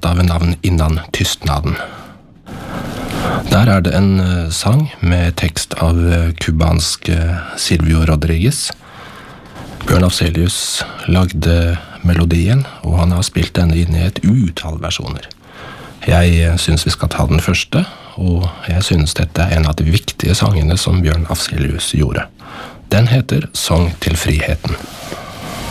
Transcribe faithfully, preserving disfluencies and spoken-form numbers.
låta ved navn Innan tystnaden. Der er det en uh, sang med tekst av uh, kubansk uh, Silvio Rodriguez. Bjørn Afzelius lagde melodien, og han har spilt denne inn i et utall versjoner. Jeg uh, synes vi skal ta den første, og jeg synes dette er en av de viktige sangene som Bjørn Afzelius gjorde. Den heter Sång til friheten.